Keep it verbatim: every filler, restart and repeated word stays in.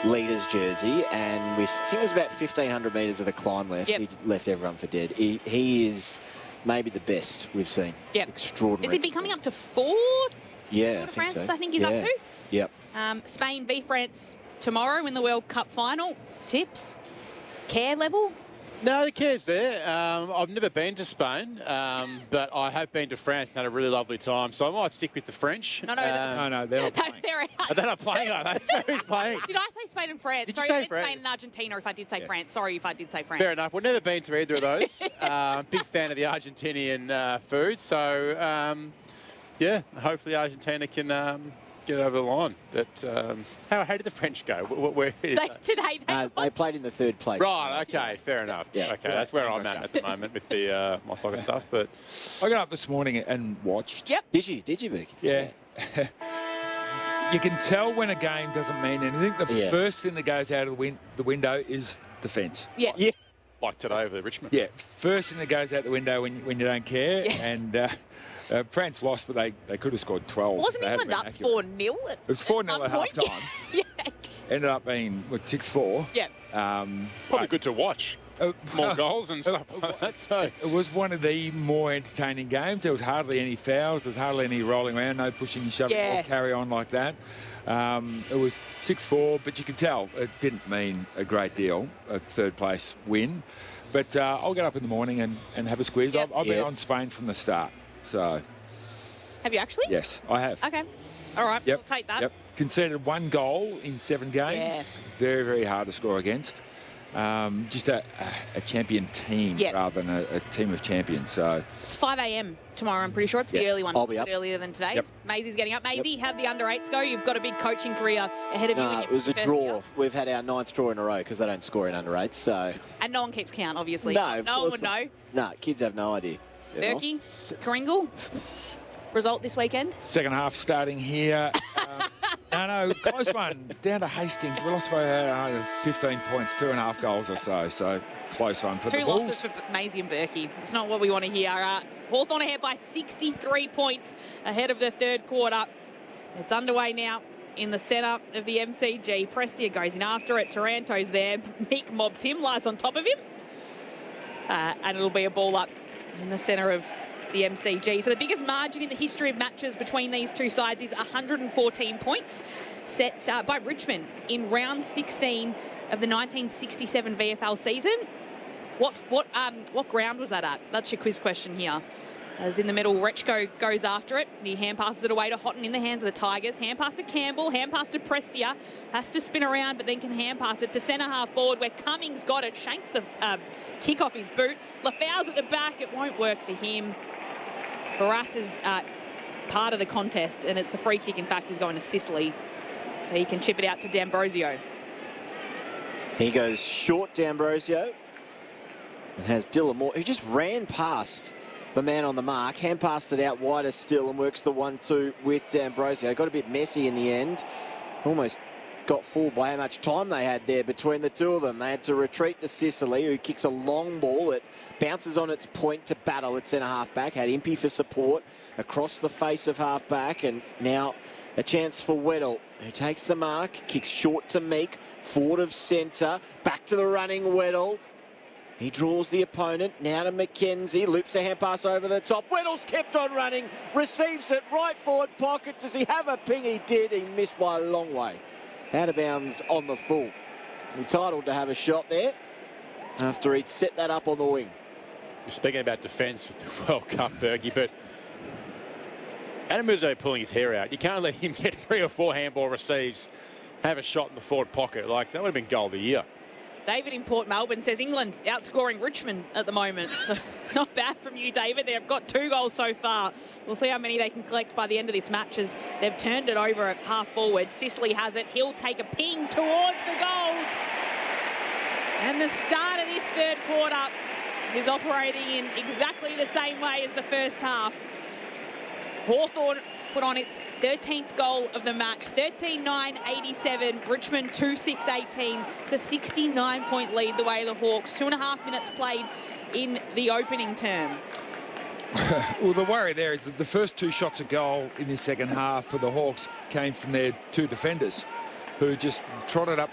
leaders jersey, and with, I think there's about fifteen hundred metres of the climb left. Yep. He left everyone for dead. He, he is maybe the best we've seen. Yep. Extraordinary. Is he be coming up to four? Yeah, Tour I de think France, so. I think he's yeah. up to. Yep. Um, Spain v France tomorrow in the World Cup final. Tips? Care level? No, the care's there. Um, I've never been to Spain, um, but I have been to France and had a really lovely time. So I might stick with the French. No, no, Um, No, no, they're not playing. They're out. oh, they're not playing, are they? So who's playing? Did I say Spain and France? Did you Sorry, say I meant France? Spain and Argentina if I did say Yeah. France. Sorry if I did say France. Fair enough. We've never been to either of those. um, big fan of the Argentinian uh, food. So, um, yeah, hopefully Argentina can um, get over the line. But um, how, how did the French go? Where, where is They, that? today they Uh, they played in the third place. Right, okay, fair enough. Yeah. Okay, that's where I'm at at the moment with the uh, my soccer stuff. But I got up this morning and watched. Yep. Did you? Did you, Becky? Yeah. You can tell when a game doesn't mean anything. The Yeah. first thing that goes out of the, win- the window is defence. Yeah. Yeah. like today over Richmond. Yeah, first thing that goes out the window when, when you don't care. Yeah. And uh, uh, France lost, but they, they could have scored twelve. Wasn't They hadn't England been up accurate. four nil? It was four nil at half time. yeah. Ended up being, what, six four? Yeah. Um, Probably but, good to watch. uh, More goals and stuff uh, like that. So. It was one of the more entertaining games. There was hardly any fouls. There was hardly any rolling around, no pushing and shoving Yeah. or carry on like that. Um, it was six four, but you could tell it didn't mean a great deal, a third place win. But uh, I'll get up in the morning and, and have a squeeze. Yep. I've, I've been Yep. on Spain from the start. So, Have you actually? yes, I have. Okay. All right. Yep. We'll take that. Yep. Conceded one goal in seven games. Very, very hard to score against. Um, just a, a, a champion team Yep. rather than a, a team of champions. So, It's five a m tomorrow, I'm pretty sure. It's the Yes. early one. I'll be up. Earlier than today's. Yep. Maisie's getting up. Maisie, how'd the under eights go? You've got a big coaching career ahead of you. in No, your it was a first draw. year. We've had our ninth draw in a row because they don't score in under eight. So And no one keeps count, obviously. no, of no one course would not. know. No, kids have no idea. you know. Berkey, Kringle, result this weekend? second half starting here. um, no, no, close one. It's down to Hastings. We lost by uh, fifteen points, two and a half goals or so. So, close one for Two the Bulls. losses for Maisie and Berkey. It's not what we want to hear. Uh, Hawthorn ahead by sixty-three points ahead of the third quarter. It's underway now in the centre of the M C G. Prestia goes in after it. Taranto's there. Meek mobs him, lies on top of him. Uh, and it'll be a ball up in the centre of the M C G. So the biggest margin in the history of matches between these two sides is one hundred fourteen points, set uh, by Richmond in round sixteen of the nineteen sixty-seven V F L season. What what um what ground was that at? That's your quiz question here. As in the middle, Rechko goes after it. He hand passes it away to Houghton in the hands of the Tigers. Hand pass to Campbell, hand pass to Prestia. Has to spin around, but then can hand pass it to centre half forward where Cummings got it. Shanks the uh, kick off his boot. Lafau's at the back. It won't work for him. Barras is uh, part of the contest, and it's the free kick, in fact, is going to Sicily. So he can chip it out to D'Ambrosio. He goes short, D'Ambrosio, and has Dylan Moore, who just ran past the man on the mark, hand passed it out wider still and works the one two with D'Ambrosio. Got a bit messy in the end. Almost got fooled by how much time they had there between the two of them. They had to retreat to Sicily, who kicks a long ball. It bounces on its point to Battle at centre half back. Had Impey for support across the face of half back, and now a chance for Weddle, who takes the mark, kicks short to Meek, forward of centre, back to the running Weddle. He draws the opponent, now to McKenzie, loops a hand pass over the top. Weddle's kept on running, receives it right forward pocket. Does he have a ping? He did. He missed by a long way. Out of bounds on the full. Entitled to have a shot there after he'd set that up on the wing. You're speaking about defence with the World Cup, Berkey, but Adam Muzzo pulling his hair out. You can't let him get three or four handball receives, have a shot in the forward pocket. Like, that would have been goal of the year. David in Port Melbourne says England outscoring Richmond at the moment. So not bad from you, David. They've got two goals so far. We'll see how many they can collect by the end of this match as they've turned it over at half forward. Sicily has it. He'll take a ping towards the goals. And the start of this third quarter is operating in exactly the same way as the first half. Hawthorn put on its thirteenth goal of the match, thirteen nine eighty-seven, Richmond two six eighteen. It's a sixty-nine point lead the way of the Hawks. Two and a half minutes played in the opening term. Well, the worry there is that the first two shots of goal in the second half for the Hawks came from their two defenders, who just trotted up